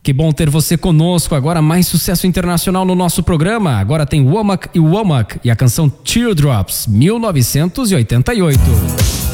Que bom ter você conosco. Agora mais sucesso internacional no nosso programa. Agora tem Womack e a canção Teardrops, 1988.